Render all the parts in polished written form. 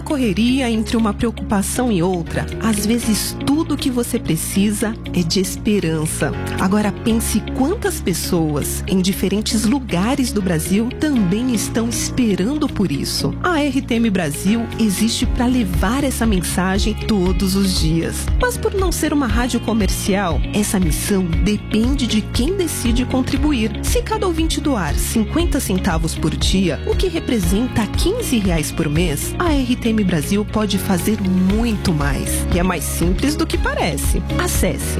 Naquela correria entre uma preocupação e outra, às vezes tudo que você precisa é de esperança. Agora pense quantas pessoas em diferentes lugares do Brasil também estão esperando por isso. A RTM Brasil existe para levar essa mensagem todos os dias. Mas por não ser uma rádio comercial, essa missão depende de quem decide contribuir. Se cada ouvinte doar 50 centavos por dia, o que representa R$15 por mês, a RTM Brasil pode fazer muito mais. E é mais simples do que parece. Acesse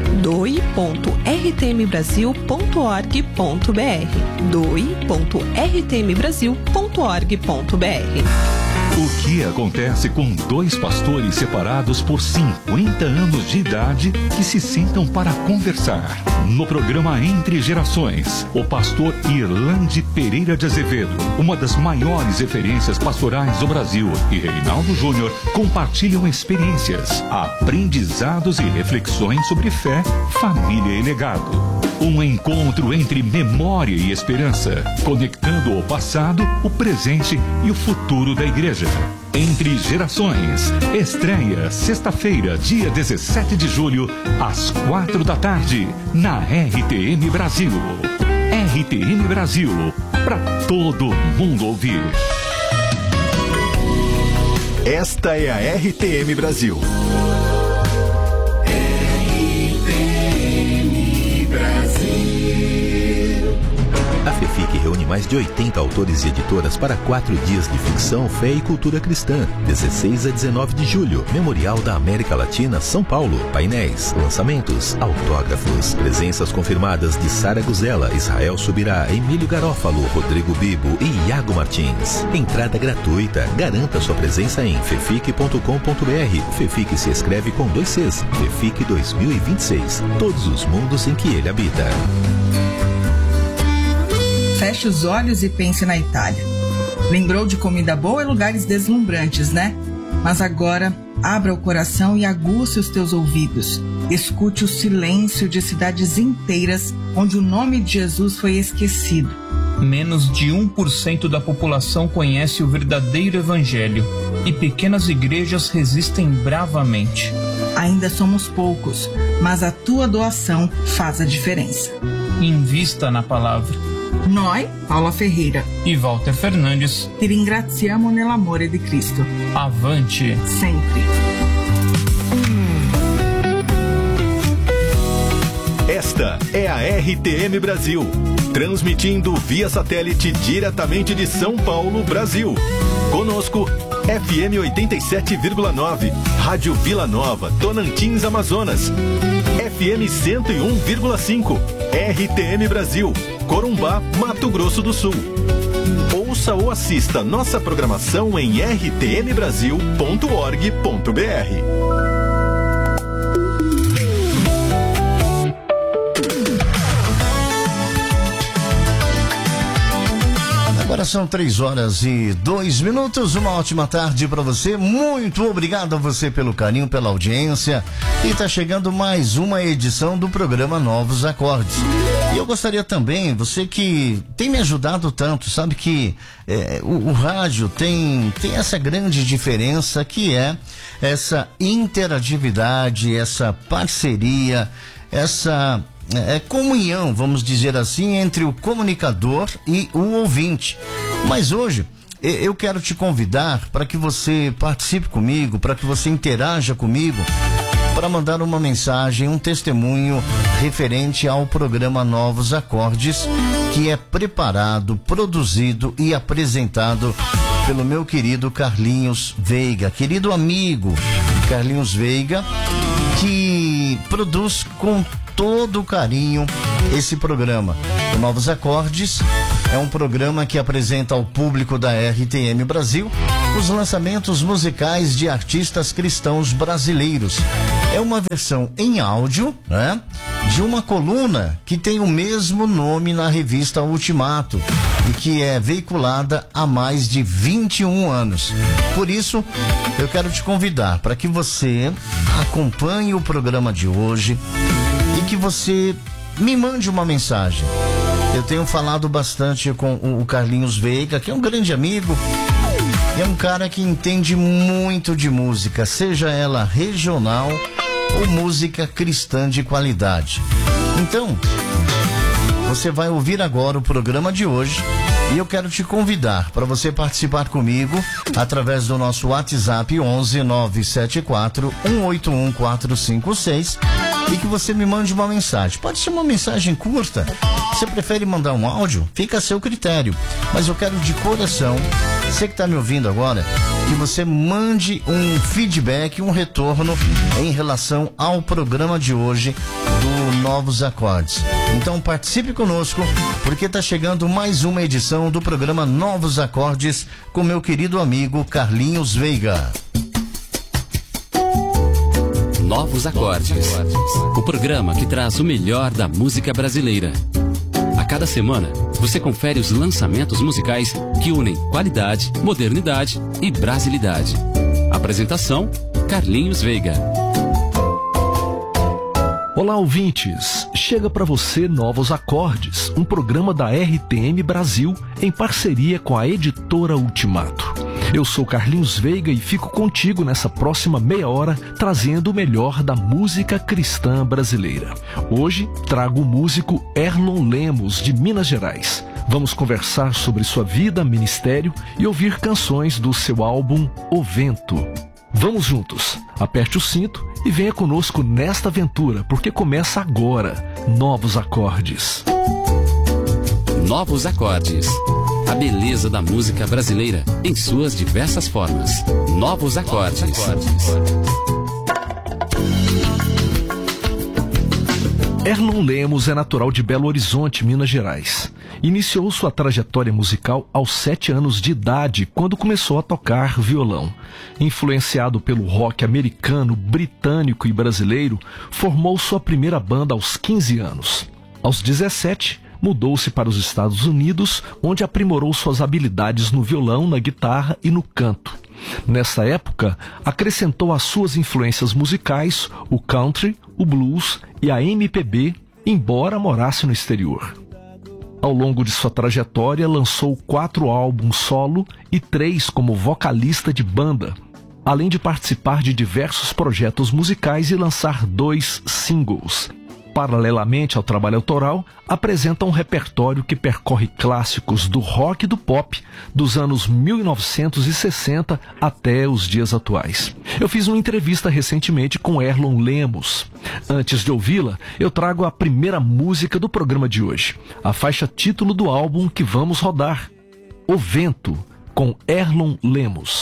doe.rtmbrasil.org.br doe.rtmbrasil.org.br. O que acontece com dois pastores separados por 50 anos de idade que se sentam para conversar? No programa Entre Gerações, o pastor Irlande Pereira de Azevedo, uma das maiores referências pastorais do Brasil, e Reinaldo Júnior compartilham experiências, aprendizados e reflexões sobre fé, família e legado. Um encontro entre memória e esperança, conectando o passado, o presente e o futuro da igreja. Entre Gerações, estreia sexta-feira, dia 17 de julho, às 4 da tarde, na RTM Brasil. RTM Brasil, para todo mundo ouvir. Esta é a RTM Brasil. A FEFIC reúne mais de 80 autores e editoras para 4 dias de ficção, fé e cultura cristã. 16 a 19 de julho, Memorial da América Latina, São Paulo. Painéis, lançamentos, autógrafos. Presenças confirmadas de Sara Guzella, Israel Subirá, Emílio Garófalo, Rodrigo Bibo e Iago Martins. Entrada gratuita. Garanta sua presença em fefic.com.br. FEFIC se escreve com 2 Cs. FEFIC 2026. Todos os mundos em que ele habita. Feche os olhos e pense na Itália. Lembrou de comida boa e lugares deslumbrantes, né? Mas agora, abra o coração e aguce os teus ouvidos. Escute o silêncio de cidades inteiras onde o nome de Jesus foi esquecido. Menos de 1% da população conhece o verdadeiro evangelho e pequenas igrejas resistem bravamente. Ainda somos poucos, mas a tua doação faz a diferença. Invista na palavra. Noi, Paula Ferreira e Walter Fernandes, ti ringraziamo nell'amore di Cristo. Avante sempre. Esta é a RTM Brasil, transmitindo via satélite diretamente de São Paulo, Brasil. Conosco, FM 87,9, Rádio Vila Nova, Tocantins, Amazonas. FM 101,5, RTM Brasil, Corumbá, Mato Grosso do Sul. Ouça ou assista nossa programação em rtmbrasil.org.br. Agora são 3h02. Uma ótima tarde para você. Muito obrigado a você pelo carinho, pela audiência. E tá chegando mais uma edição do programa Novos Acordes. E eu gostaria também, você que tem me ajudado tanto, sabe que o rádio tem essa grande diferença, que é essa interatividade, essa parceria, essa comunhão, vamos dizer assim, entre o comunicador e o ouvinte. Mas hoje eu quero te convidar para que você participe comigo, para que você interaja comigo, para mandar uma mensagem, um testemunho referente ao programa Novos Acordes, que é preparado, produzido e apresentado pelo meu querido Carlinhos Veiga, querido amigo Carlinhos Veiga, que produz com todo carinho esse programa. O Novos Acordes é um programa que apresenta ao público da RTM Brasil os lançamentos musicais de artistas cristãos brasileiros. É uma versão em áudio, né, de uma coluna que tem o mesmo nome na revista Ultimato e que é veiculada há mais de 21 anos. Por isso, eu quero te convidar para que você acompanhe o programa de hoje e que você me mande uma mensagem. Eu tenho falado bastante com o Carlinhos Veiga, que é um grande amigo, E é um cara que entende muito de música, seja ela regional ou música cristã de qualidade. Então, você vai ouvir agora o programa de hoje e eu quero te convidar para você participar comigo através do nosso WhatsApp 11 974 181 456 e que você me mande uma mensagem. Pode ser uma mensagem curta. Você prefere mandar um áudio? Fica a seu critério. Mas eu quero de coração, você que está me ouvindo agora, que você mande um feedback, um retorno em relação ao programa de hoje do Novos Acordes. Então participe conosco, porque está chegando mais uma edição do programa Novos Acordes com meu querido amigo Carlinhos Veiga. Novos Acordes, o programa que traz o melhor da música brasileira. A cada semana, você confere os lançamentos musicais que unem qualidade, modernidade e brasilidade. Apresentação, Carlinhos Veiga. Olá, ouvintes! Chega para você Novos Acordes, um programa da RTM Brasil em parceria com a editora Ultimato. Eu sou Carlinhos Veiga e fico contigo nessa próxima meia hora trazendo o melhor da música cristã brasileira. Hoje trago o músico Erlon Lemos, de Minas Gerais. Vamos conversar sobre sua vida, ministério e ouvir canções do seu álbum O Vento. Vamos juntos, aperte o cinto e venha conosco nesta aventura, porque começa agora Novos Acordes. Novos Acordes. A beleza da música brasileira em suas diversas formas. Novos Acordes. Erlon Lemos é natural de Belo Horizonte, Minas Gerais. Iniciou sua trajetória musical aos 7 anos de idade, quando começou a tocar violão. Influenciado pelo rock americano, britânico e brasileiro, formou sua primeira banda aos 15 anos. Aos 17, mudou-se para os Estados Unidos, onde aprimorou suas habilidades no violão, na guitarra e no canto. Nessa época, acrescentou às suas influências musicais o country, o blues e a MPB, embora morasse no exterior. Ao longo de sua trajetória, lançou 4 álbuns solo e 3 como vocalista de banda, além de participar de diversos projetos musicais e lançar 2 singles. Paralelamente ao trabalho autoral, apresenta um repertório que percorre clássicos do rock e do pop dos anos 1960 até os dias atuais. Eu fiz uma entrevista recentemente com Erlon Lemos. Antes de ouvi-la, eu trago a primeira música do programa de hoje, a faixa título do álbum que vamos rodar, O Vento, com Erlon Lemos.